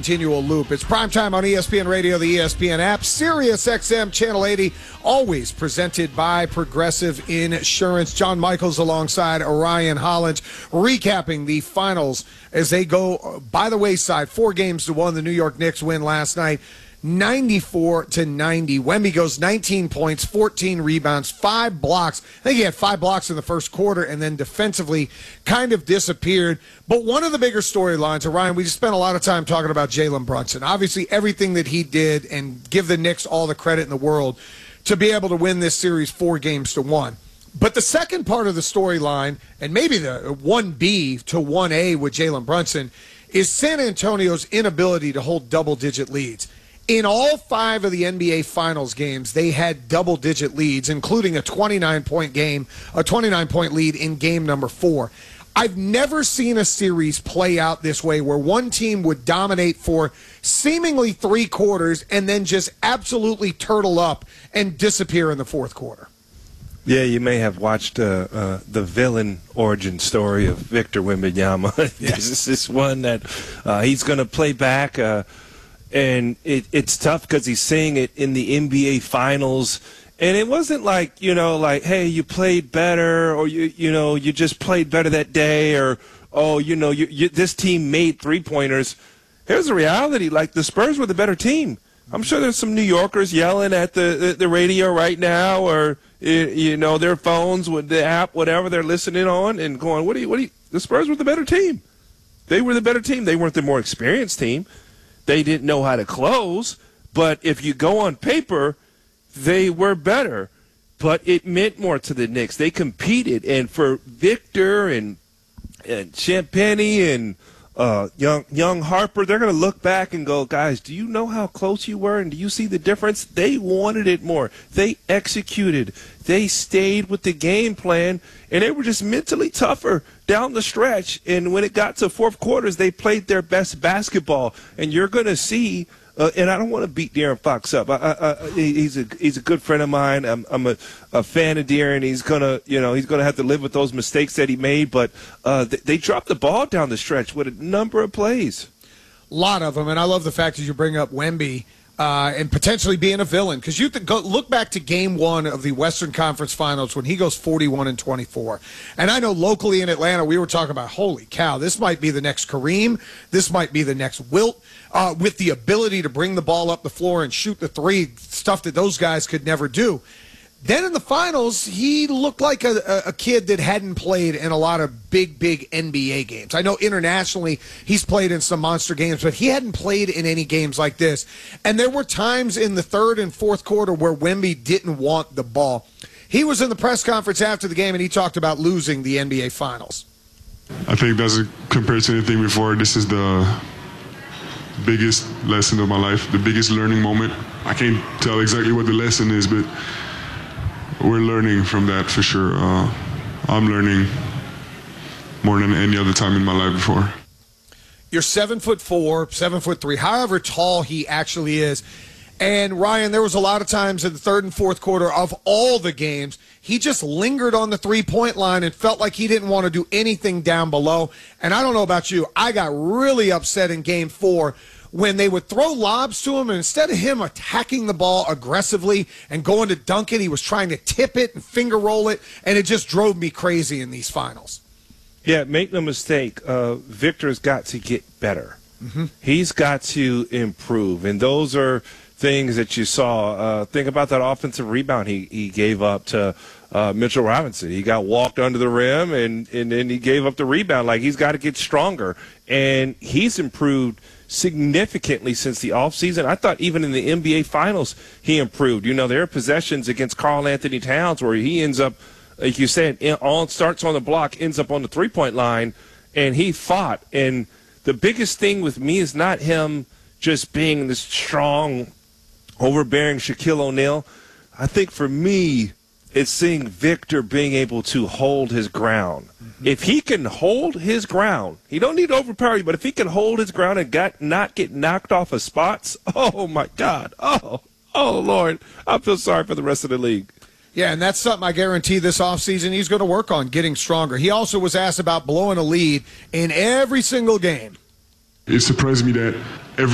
continual loop. It's primetime on ESPN Radio, the ESPN app, Sirius XM Channel 80, always presented by Progressive Insurance. John Michaels alongside Orion Hollins, recapping the finals as they go by the wayside. 4-1, the New York Knicks win last night. 94-90. Wemby goes 19 points, 14 rebounds, 5 blocks. I think he had 5 blocks in the first quarter and then defensively kind of disappeared. But one of the bigger storylines, Ryan, we just spent a lot of time talking about Jalen Brunson. Obviously, everything that he did, and give the Knicks all the credit in the world to be able to win this series 4-1. But the second part of the storyline, and maybe the 1B to 1A with Jalen Brunson, is San Antonio's inability to hold double-digit leads. In all 5 of the NBA Finals games, they had double-digit leads, including a 29-point lead in game number 4. I've never seen a series play out this way where one team would dominate for seemingly 3 quarters and then just absolutely turtle up and disappear in the fourth quarter. Yeah, you may have watched the villain origin story of Victor Wembanyama. Yes. This is one that he's going to play back. And it's tough because he's saying it in the NBA Finals. And it wasn't like, hey, you played better, or, you just played better that day, or, this team made three-pointers. Here's the reality. Like, the Spurs were the better team. I'm sure there's some New Yorkers yelling at the radio right now, or, their phones with the app, whatever they're listening on, and going, what do you, the Spurs were the better team. They were the better team. They weren't the more experienced team. They didn't know how to close, but if you go on paper, they were better. But it meant more to the Knicks. They competed, and for Victor and Champagnie and young Harper, they're going to look back and go, guys, do you know how close you were, and do you see the difference? They wanted it more. They executed. They stayed with the game plan, and they were just mentally tougher down the stretch. And when it got to fourth quarters, they played their best basketball. And you're going to see, and I don't want to beat De'Aaron Fox up. He's a good friend of mine. I'm a fan of De'Aaron. He's gonna have to live with those mistakes that he made. But they dropped the ball down the stretch with a number of plays. A lot of them, and I love the fact that you bring up Wemby. And potentially being a villain, because you go look back to Game 1 of the Western Conference Finals when he goes 41-24. And I know locally in Atlanta we were talking about, holy cow, this might be the next Kareem, this might be the next Wilt, with the ability to bring the ball up the floor and shoot the three, stuff that those guys could never do. Then in the finals, he looked like a kid that hadn't played in a lot of big NBA games. I know internationally he's played in some monster games, but he hadn't played in any games like this. And there were times in the third and fourth quarter where Wemby didn't want the ball. He was in the press conference after the game, and he talked about losing the NBA Finals. I think doesn't compare to anything before. This is the biggest lesson of my life, the biggest learning moment. I can't tell exactly what the lesson is, but we're learning from that for sure. I'm learning more than any other time in my life before. You're 7'4", 7'3", however tall he actually is. And Ryan, there was a lot of times in the third and fourth quarter of all the games, he just lingered on the three-point line and felt like he didn't want to do anything down below. And I don't know about you, I got really upset in Game 4 when they would throw lobs to him, and instead of him attacking the ball aggressively and going to dunk it, he was trying to tip it and finger roll it, and it just drove me crazy in these finals. Yeah, make no mistake, Victor's got to get better. Mm-hmm. He's got to improve, and those are things that you saw. Think about that offensive rebound he gave up to Mitchell Robinson. He got walked under the rim, and then he gave up the rebound. Like, he's got to get stronger, and he's improved significantly since the offseason. I thought even in the NBA Finals he improved. There are possessions against Karl Anthony Towns where he ends up, like you said, starts on the block, ends up on the three-point line, and he fought. And the biggest thing with me is not him just being this strong, overbearing Shaquille O'Neal. I think for me, it's seeing Victor being able to hold his ground. Mm-hmm. If he can hold his ground, he don't need to overpower you, but if he can hold his ground and not get knocked off of spots, oh, my God. Oh, Lord. I feel sorry for the rest of the league. Yeah, and that's something I guarantee this offseason he's going to work on, getting stronger. He also was asked about blowing a lead in every single game. It surprised me that